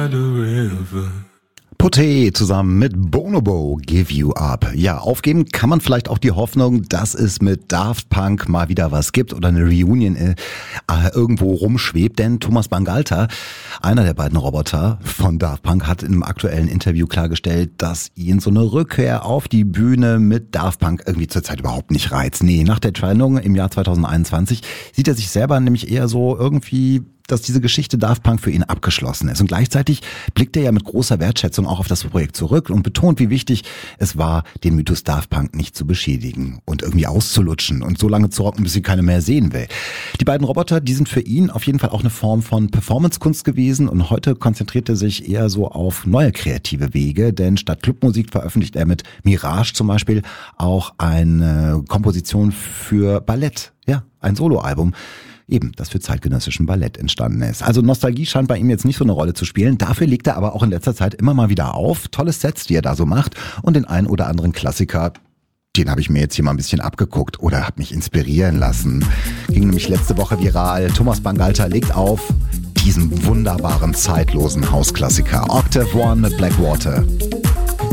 by the river. Poté zusammen mit Bonobo, Give You Up. Ja, aufgeben kann man vielleicht auch die Hoffnung, dass es mit Daft Punk mal wieder was gibt oder eine Reunion irgendwo rumschwebt. Denn Thomas Bangalter, einer der beiden Roboter von Daft Punk, hat in einem aktuellen Interview klargestellt, dass ihn so eine Rückkehr auf die Bühne mit Daft Punk irgendwie zurzeit überhaupt nicht reizt. Nee, nach der Trennung im Jahr 2021 sieht er sich selber nämlich eher so irgendwie, dass diese Geschichte Daft Punk für ihn abgeschlossen ist. Und gleichzeitig blickt er ja mit großer Wertschätzung auch auf das Projekt zurück und betont, wie wichtig es war, den Mythos Daft Punk nicht zu beschädigen und irgendwie auszulutschen und so lange zu rocken, bis sie keine mehr sehen will. Die beiden Roboter, die sind für ihn auf jeden Fall auch eine Form von Performance-Kunst gewesen und heute konzentriert er sich eher so auf neue kreative Wege, denn statt Clubmusik veröffentlicht er mit Mirage zum Beispiel auch eine Komposition für Ballett, ja, ein Soloalbum. Eben, das für zeitgenössischen Ballett entstanden ist. Also Nostalgie scheint bei ihm jetzt nicht so eine Rolle zu spielen. Dafür legt er aber auch in letzter Zeit immer mal wieder auf. Tolle Sets, die er da so macht. Und den ein oder anderen Klassiker, den habe ich mir jetzt hier mal ein bisschen abgeguckt oder habe mich inspirieren lassen. Ging nämlich letzte Woche viral. Thomas Bangalter legt auf diesen wunderbaren, zeitlosen Hausklassiker. Octave One mit Blackwater.